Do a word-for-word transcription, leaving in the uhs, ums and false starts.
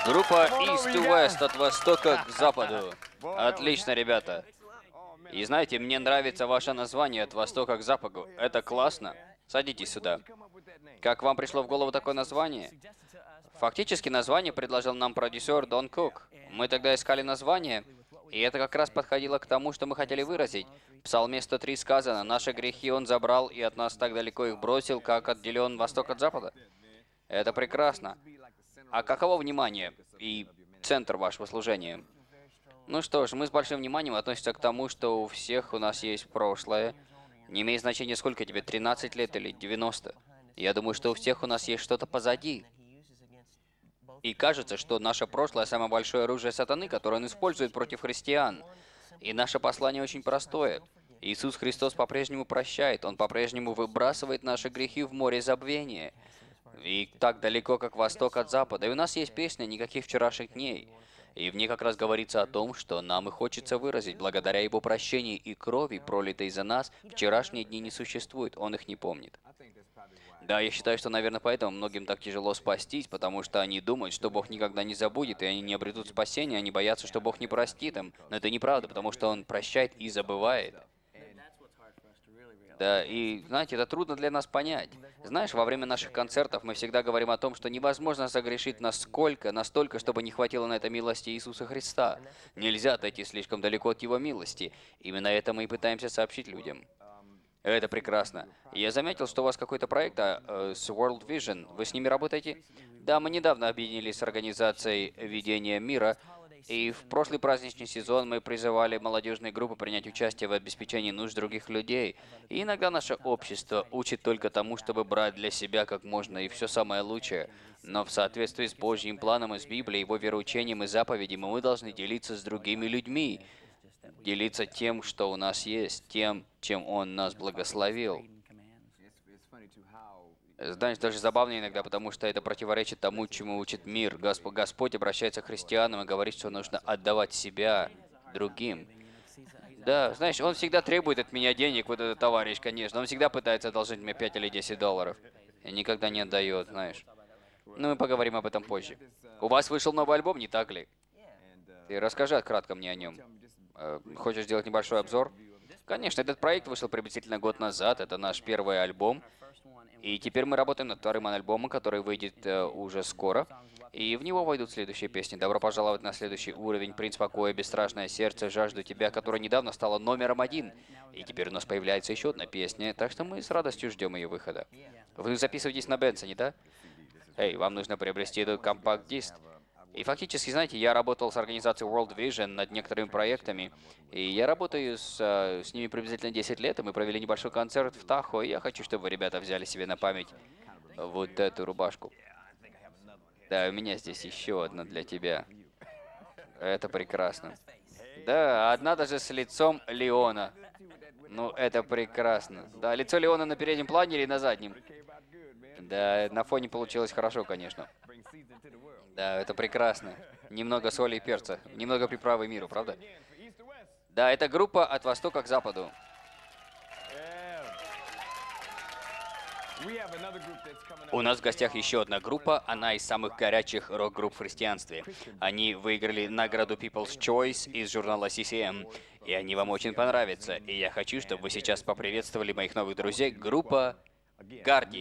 Группа East to West, от востока к западу. Отлично, ребята. И знаете, мне нравится ваше название «От востока к западу». Это классно. Садитесь сюда. Как вам пришло в голову такое название? Фактически название предложил нам продюсер Дон Кук. Мы тогда искали название, и это как раз подходило к тому, что мы хотели выразить. В Псалме сто три сказано: «Наши грехи Он забрал, и от нас так далеко их бросил, как отделен восток от запада». Это прекрасно. А каково внимание и центр вашего служения? Ну что ж, мы с большим вниманием относимся к тому, что у всех у нас есть прошлое. Не имеет значения, сколько тебе, тринадцать лет или девяносто. Я думаю, что у всех у нас есть что-то позади. И кажется, что наше прошлое – самое большое оружие сатаны, которое он использует против христиан. И наше послание очень простое. Иисус Христос по-прежнему прощает, Он по-прежнему выбрасывает наши грехи в море забвения. И так далеко, как восток от запада. И у нас есть песня «Никаких вчерашних дней». И в ней как раз говорится о том, что нам и хочется выразить, благодаря Его прощению и крови, пролитой за нас, вчерашние дни не существуют, Он их не помнит. Да, я считаю, что, наверное, поэтому многим так тяжело спастись, потому что они думают, что Бог никогда не забудет, и они не обретут спасения, они боятся, что Бог не простит им. Но это неправда, потому что Он прощает и забывает. Да, и, знаете, это трудно для нас понять. Знаешь, во время наших концертов мы всегда говорим о том, что невозможно согрешить насколько, настолько, чтобы не хватило на это милости Иисуса Христа. Нельзя отойти слишком далеко от Его милости. Именно это мы и пытаемся сообщить людям. Это прекрасно. Я заметил, что у вас какой-то проект а, э, с World Vision. Вы с ними работаете? Да, мы недавно объединились с организацией «Видение мира», и в прошлый праздничный сезон мы призывали молодежные группы принять участие в обеспечении нужд других людей. И иногда наше общество учит только тому, чтобы брать для себя как можно и все самое лучшее. Но в соответствии с Божьим планом из Библии, Его вероучением и заповедями, мы должны делиться с другими людьми. Делиться тем, что у нас есть, тем, чем Он нас благословил. Знаешь, даже забавно иногда, потому что это противоречит тому, чему учит мир. Госп- Господь обращается к христианам и говорит, что нужно отдавать себя другим. Да, знаешь, он всегда требует от меня денег, вот этот товарищ, конечно. Он всегда пытается одолжить мне пять или десять долларов. И никогда не отдает, знаешь. Ну, мы поговорим об этом позже. У вас вышел новый альбом, не так ли? Ты расскажи кратко мне о нем. Э, Хочешь сделать небольшой обзор? Конечно, этот проект вышел приблизительно год назад. Это наш первый альбом. И теперь мы работаем над вторым альбомом, который выйдет э, уже скоро. И в него войдут следующие песни. «Добро пожаловать на следующий уровень», «Принц покоя», «Бесстрашное сердце», «Жажду тебя», которая недавно стала номером один. И теперь у нас появляется еще одна песня, так что мы с радостью ждем ее выхода. Вы записываетесь на Бенсоне, да? Эй, вам нужно приобрести этот компакт-диск. И фактически, знаете, я работал с организацией World Vision над некоторыми проектами, и я работаю с, э, с ними приблизительно десять лет, и мы провели небольшой концерт в Тахо, и я хочу, чтобы вы, ребята, взяли себе на память вот эту рубашку. Да, у меня здесь еще одна для тебя. Это прекрасно. Да, одна даже с лицом Леона. Ну, это прекрасно. Да, лицо Леона на переднем плане или на заднем? Да, на фоне получилось хорошо, конечно. Да, это прекрасно. Немного соли и перца. Немного приправы миру, правда? Да, это группа «От востока к западу». У нас в гостях еще одна группа, она из самых горячих рок-групп в христианстве. Они выиграли награду People's Choice из журнала си си эм, и они вам очень понравятся. И я хочу, чтобы вы сейчас поприветствовали моих новых друзей, группа Guardian.